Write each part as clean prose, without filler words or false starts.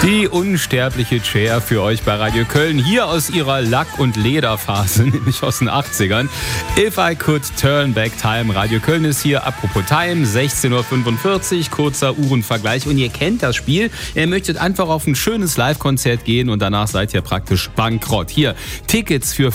Die unsterbliche Cher für euch bei Radio Köln, hier aus ihrer Lack- und Lederphase, nämlich aus den 80ern. If I Could Turn Back Time. Radio Köln ist hier, apropos Time, 16:45 Uhr, kurzer Uhrenvergleich. Und ihr kennt das Spiel. Ihr möchtet einfach auf ein schönes Live-Konzert gehen und danach seid ihr praktisch bankrott. Hier, Tickets für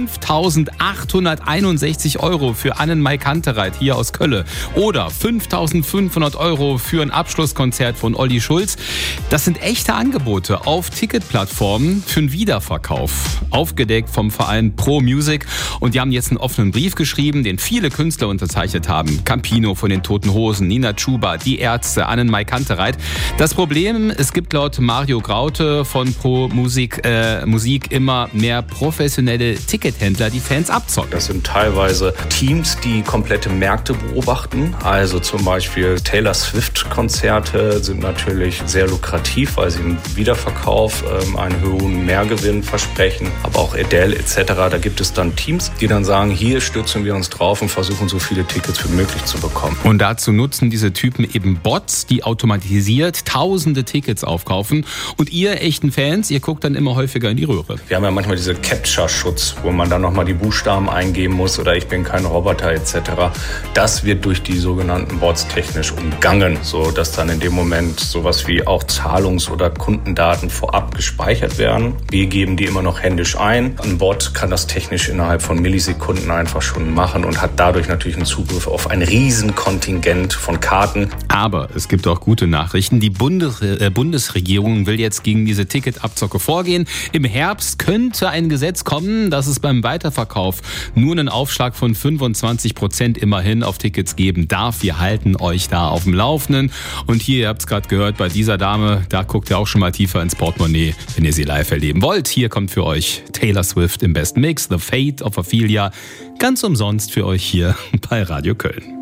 5.861 € für Annenmai Kantereit hier aus Köln. Oder 5.500 € für ein Abschlusskonzert von Olli Schulz. Das sind echte Angebote auf Ticketplattformen für einen Wiederverkauf. Aufgedeckt vom Verein Pro Music. Und die haben jetzt einen offenen Brief geschrieben, den viele Künstler unterzeichnet haben. Campino von den Toten Hosen, Nina Chuba, die Ärzte, Annenmai Kantereit. Das Problem, es gibt laut Mario Graute von Pro Musik immer mehr professionelle Tickethändler, die Fans abzocken. Das sind teilweise Teams, die komplette Märkte beobachten. Also zum Beispiel Taylor Swift-Konzerte sind natürlich sehr lukrativ, weil sie im Wiederverkauf einen hohen Mehrgewinn versprechen. Aber auch Adele etc. Da gibt es dann Teams, die dann sagen, hier stürzen wir uns drauf und versuchen so viele Tickets wie möglich zu bekommen. Und dazu nutzen diese Typen eben Bots, die automatisiert tausende Tickets aufkaufen. Und ihr echten Fans, ihr guckt dann immer häufiger in die Röhre. Wir haben ja manchmal diese Capture-Schutz, wo man dann nochmal die Buchstaben eingeben muss oder ich bin kein Roboter etc. Das wird durch die sogenannten Bots technisch umgangen, sodass dann in dem Moment sowas wie auch Zahlungs- oder Kundendaten vorab gespeichert werden. Wir geben die immer noch händisch ein. Ein Bot kann das technisch innerhalb von Millisekunden einfach schon machen und hat dadurch natürlich einen Zugriff auf ein Riesenkontingent von Karten. Aber es gibt auch gute Nachrichten. Die Bundesregierung will jetzt gegen diese Ticketabzocke vorgehen. Im Herbst könnte ein Gesetz kommen, dass es beim Weiterverkauf nur einen Aufschlag von 25% immerhin auf Tickets geben darf. Wir halten euch da auf dem Laufenden. Und hier, ihr habt es gerade gehört, bei dieser Dame, da guckt ihr auch schon mal tiefer ins Portemonnaie, wenn ihr sie live erleben wollt. Hier kommt für euch Taylor Swift im Best Mix, The Fate of Ophelia, ganz umsonst für euch hier bei Radio Köln.